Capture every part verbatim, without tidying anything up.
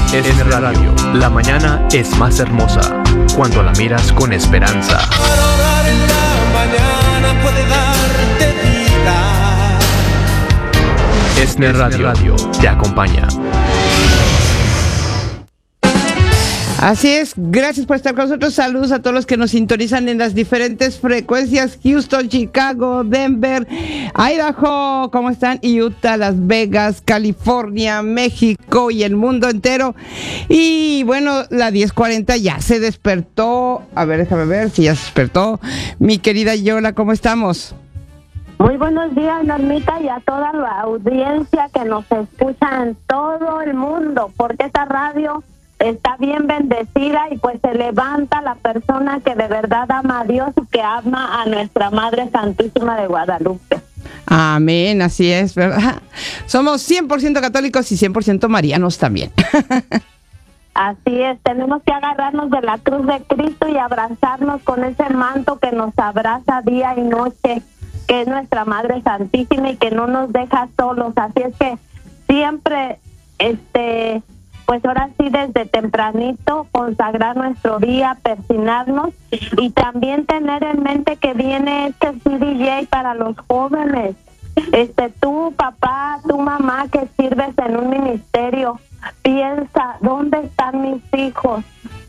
Es Radio. La mañana es más hermosa cuando la miras con esperanza. Para orar en la mañana puede darte vida. Es Radio. Radio te acompaña. Así es, gracias por estar con nosotros. Saludos a todos los que nos sintonizan en las diferentes frecuencias: Houston, Chicago, Denver, Idaho, ¿cómo están? Utah, Las Vegas, California, México y el mundo entero. Y bueno, la diez cuarenta ya se despertó. A ver, déjame ver si ya se despertó. Mi querida Yola, ¿cómo estamos? Muy buenos días, Normita, y a toda la audiencia que nos escucha en todo el mundo, porque esta radio está bien bendecida y pues se levanta la persona que de verdad ama a Dios y que ama a nuestra Madre Santísima de Guadalupe. Amén, así es, ¿verdad? Somos cien por ciento católicos y cien por ciento marianos también. Así es, tenemos que agarrarnos de la cruz de Cristo y abrazarnos con ese manto que nos abraza día y noche, que es nuestra Madre Santísima y que no nos deja solos. Así es que siempre, este... pues ahora sí, desde tempranito, consagrar nuestro día, persinarnos y también tener en mente que viene este C D J para los jóvenes. Este, tú, papá, tu mamá que sirves en un ministerio, piensa, ¿dónde están mis hijos?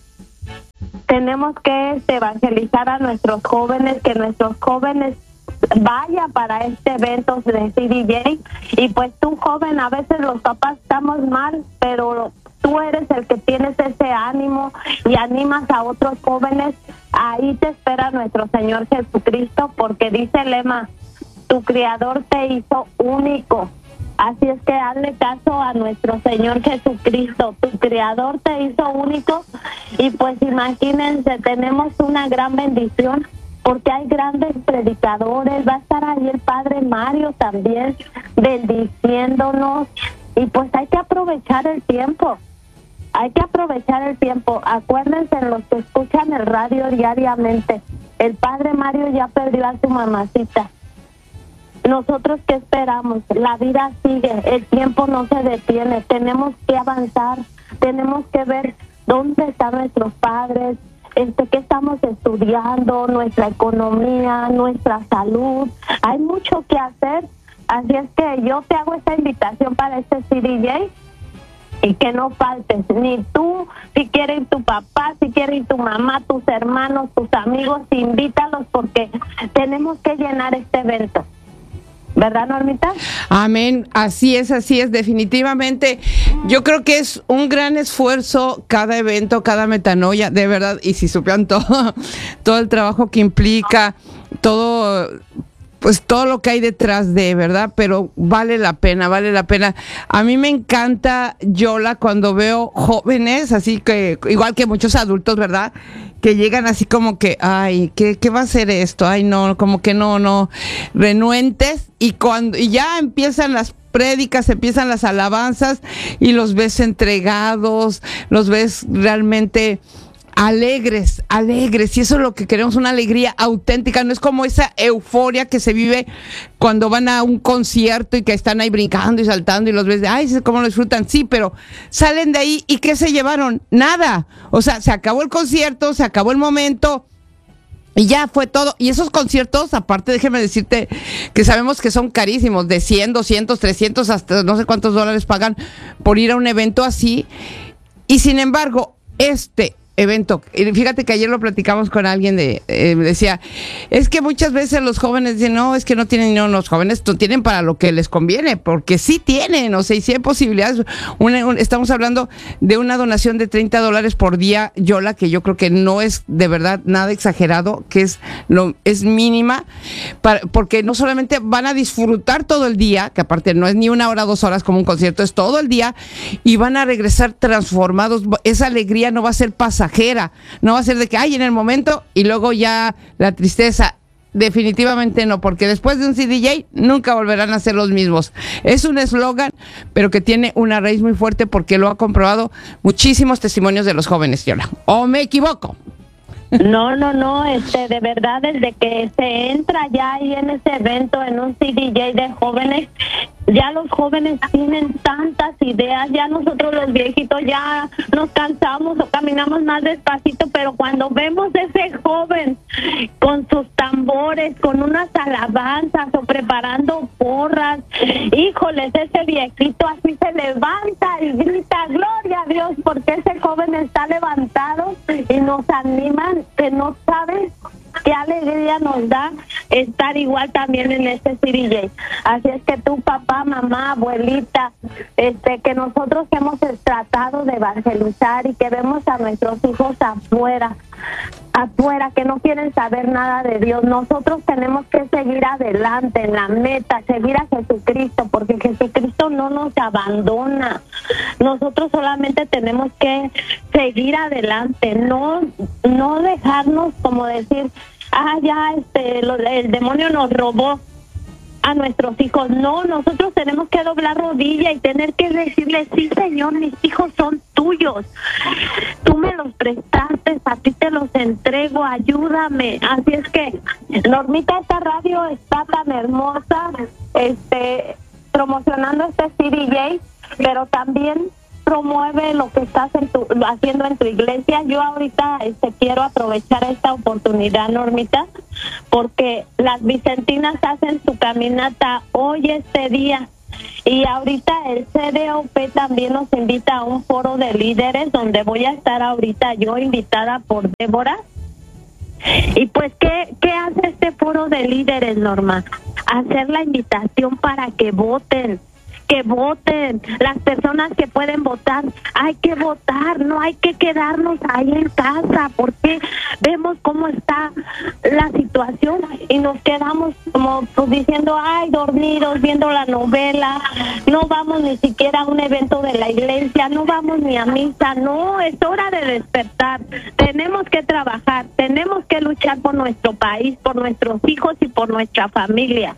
Tenemos que este, evangelizar a nuestros jóvenes, que nuestros jóvenes vaya para este evento de C D J. Y pues tú, joven, a veces los papás estamos mal, pero tú eres el que tienes ese ánimo y animas a otros jóvenes. Ahí te espera nuestro Señor Jesucristo, porque dice el lema: tu Creador te hizo único. Así es que hazle caso a nuestro Señor Jesucristo. Tu Creador te hizo único. Y pues imagínense, tenemos una gran bendición, porque hay grandes predicadores. Va a estar ahí el Padre Mario también bendiciéndonos. Y pues hay que aprovechar el tiempo. Hay que aprovechar el tiempo. Acuérdense, los que escuchan el radio diariamente, el Padre Mario ya perdió a su mamacita. ¿Nosotros qué esperamos? La vida sigue, el tiempo no se detiene. Tenemos que avanzar, tenemos que ver dónde están nuestros padres, este, qué estamos estudiando, nuestra economía, nuestra salud. Hay mucho que hacer. Así es que yo te hago esta invitación para este C D J. Y que no faltes, ni tú, si quieres tu papá, si quieres tu mamá, tus hermanos, tus amigos, invítalos, porque tenemos que llenar este evento. ¿Verdad, Normita? Amén, así es, así es, definitivamente. Yo creo que es un gran esfuerzo cada evento, cada metanoia, de verdad, y si supieran todo, todo el trabajo que implica, todo... pues todo lo que hay detrás de, ¿verdad? Pero vale la pena, vale la pena. A mí me encanta, Yola, cuando veo jóvenes, así que, igual que muchos adultos, ¿verdad? Que llegan así como que, ay, ¿qué, qué va a ser esto? Ay, no, como que no, no, renuentes. Y cuando y ya empiezan las prédicas, empiezan las alabanzas y los ves entregados, los ves realmente... alegres, alegres, y eso es lo que queremos, una alegría auténtica. No es como esa euforia que se vive cuando van a un concierto y que están ahí brincando y saltando y los ves de, ay, cómo lo disfrutan. Sí, pero salen de ahí y ¿qué se llevaron? Nada. O sea, se acabó el concierto, se acabó el momento y ya fue todo. Y esos conciertos, aparte, déjeme decirte que sabemos que son carísimos, de cien, doscientos, trescientos, hasta no sé cuántos dólares pagan por ir a un evento así. Y sin embargo, este evento, fíjate que ayer lo platicamos con alguien de, eh, decía, es que muchas veces los jóvenes dicen, no, es que no tienen, no, los jóvenes no tienen para lo que les conviene, porque sí tienen, o sea, y sí hay posibilidades. Una, un, estamos hablando de una donación de treinta dólares por día, Yola, que yo creo que no es de verdad nada exagerado, que es, lo, es mínima, para, porque no solamente van a disfrutar todo el día, que aparte no es ni una hora, dos horas como un concierto, es todo el día, y van a regresar transformados. Esa alegría no va a ser pasajera, no va a ser de que ay en el momento y luego ya la tristeza. Definitivamente no, porque después de un C D J nunca volverán a ser los mismos. Es un eslogan, pero que tiene una raíz muy fuerte, porque lo ha comprobado muchísimos testimonios de los jóvenes, Yola. ¿O me equivoco? No, no, no, este, de verdad, desde que se entra ya ahí en ese evento, en un C D J de jóvenes, ya los jóvenes tienen tantas ideas, ya nosotros los viejitos ya nos cansamos o caminamos más despacito, pero cuando vemos ese joven con sus tambores, con unas alabanzas o preparando porras, híjoles, ese viejito así se levanta y grita, gloria a Dios, porque ese joven está levantado y nos animan, que no sabes qué alegría nos da estar igual también en este C D J. Así es que tú, papá, mamá, abuelita, este, que nosotros hemos tratado de evangelizar y que vemos a nuestros hijos afuera, afuera, que no quieren saber nada de Dios. Nosotros tenemos que seguir adelante en la meta, seguir a Jesucristo, porque Jesucristo no nos abandona. Nosotros solamente tenemos que seguir adelante, no, no dejarnos como decir, ah, ya, este, lo, el demonio nos robó a nuestros hijos. No, nosotros tenemos que doblar rodilla y tener que decirle, sí, Señor, mis hijos son tuyos, tú me los prestaste, a ti te los entrego, ayúdame. Así es que, Normita, esta radio está tan hermosa, este, promocionando este C D J, pero también promueve lo que estás en tu, haciendo en tu iglesia. Yo ahorita este, quiero aprovechar esta oportunidad, Normita, porque las Vicentinas hacen su caminata hoy, este día, y ahorita el C D O P también nos invita a un foro de líderes donde voy a estar ahorita yo invitada por Débora. Y pues, ¿qué, qué hace este foro de líderes, Norma? Hacer la invitación para que voten, que voten, las personas que pueden votar, hay que votar, no hay que quedarnos ahí en casa, porque vemos cómo está la situación y nos quedamos como pues, diciendo, ay, dormidos, viendo la novela, no vamos ni siquiera a un evento de la iglesia, no vamos ni a misa. No, es hora de despertar, tenemos que trabajar, tenemos que luchar por nuestro país, por nuestros hijos y por nuestra familia.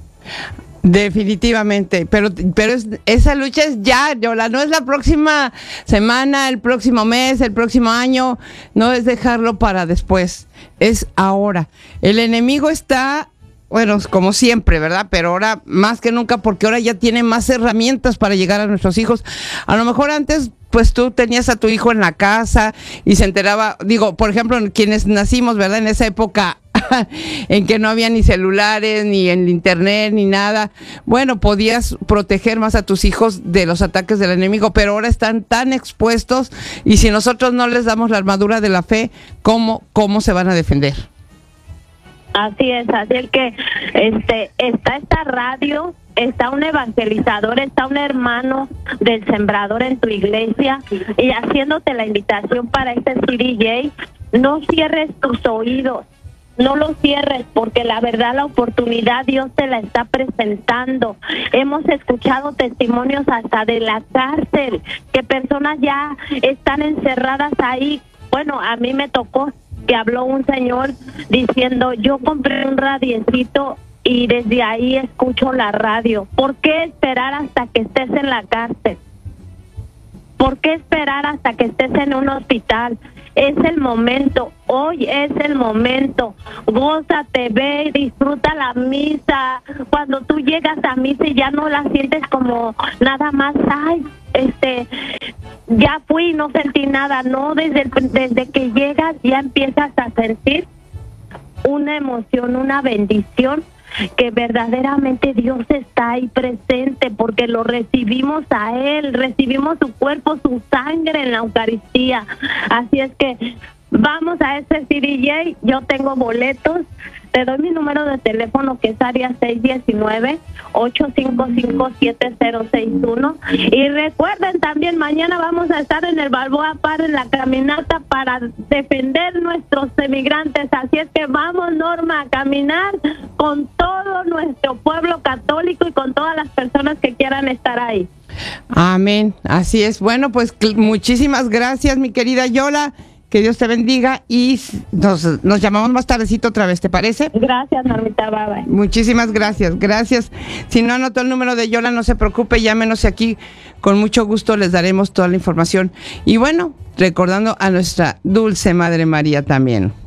Definitivamente, pero pero es, esa lucha es ya, Yola, no es la próxima semana, el próximo mes, el próximo año, no es dejarlo para después, es ahora. El enemigo está, bueno, como siempre, ¿verdad? Pero ahora más que nunca, porque ahora ya tiene más herramientas para llegar a nuestros hijos. A lo mejor antes, pues tú tenías a tu hijo en la casa y se enteraba, digo, por ejemplo, quienes nacimos, ¿verdad? En esa época en que no había ni celulares, ni en internet, ni nada. Bueno, podías proteger más a tus hijos de los ataques del enemigo, pero ahora están tan expuestos y si nosotros no les damos la armadura de la fe, ¿cómo, cómo se van a defender? Así es, así es que este, está esta radio, está un evangelizador, está un hermano del sembrador en tu iglesia y haciéndote la invitación para este C D J. No cierres tus oídos, no lo cierres, porque la verdad la oportunidad Dios te la está presentando. Hemos escuchado testimonios hasta de la cárcel, que personas ya están encerradas ahí. Bueno, a mí me tocó que habló un señor diciendo, yo compré un radiecito y desde ahí escucho la radio. ¿Por qué esperar hasta que estés en la cárcel? ¿Por qué esperar hasta que estés en un hospital? Es el momento, hoy es el momento. Gózate, ve, disfruta la misa. Cuando tú llegas a misa y ya no la sientes como nada más, ay, este, ya fui y no sentí nada. No, desde, desde que llegas ya empiezas a sentir una emoción, una bendición, que verdaderamente Dios está ahí presente, porque lo recibimos a Él, recibimos su cuerpo, su sangre en la Eucaristía. Así es que vamos a ese C D J, yo tengo boletos, te doy mi número de teléfono que es área seis uno nueve, ocho cinco cinco, siete cero seis uno. Y recuerden también, mañana vamos a estar en el Balboa Park en la caminata para defender nuestros emigrantes. Así es que vamos, Norma, a caminar con todo nuestro pueblo católico y con todas las personas que quieran estar ahí. Amén, así es. Bueno, pues muchísimas gracias, mi querida Yola. Que Dios te bendiga y nos, nos llamamos más tardecito otra vez, ¿te parece? Gracias, Normita, bye bye. Muchísimas gracias, gracias. Si no anotó el número de Yola, no se preocupe, llámenos aquí. Con mucho gusto les daremos toda la información. Y bueno, recordando a nuestra dulce Madre María también.